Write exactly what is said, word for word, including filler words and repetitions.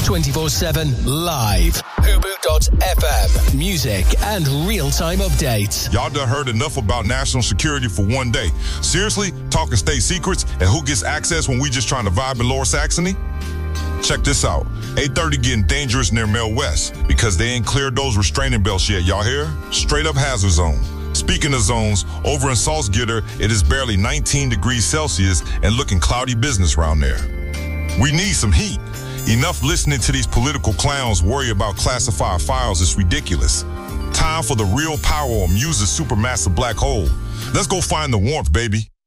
twenty-four seven live. Hubu dot F M. Music and real-time updates. Y'all done heard enough about national security for one day. Seriously? Talking state secrets and who gets access when we just trying to vibe in Lower Saxony? Check this out. eight thirty getting dangerous near Mel West because they ain't cleared those restraining belts yet. Y'all hear? Straight up hazard zone. Speaking of zones, over in Salzgitter, it is barely nineteen degrees Celsius and looking cloudy business around there. We need some heat. Enough listening to these political clowns worry about classified files is ridiculous. Time for the real power on Muse's supermassive black hole. Let's go find the warmth, baby.